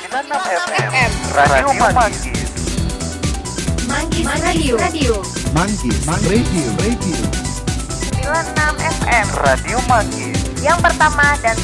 96 FM Radio Manggis. Manggis Radio. Manggis Radio. 96 FM Radio Manggis. yang pertama dan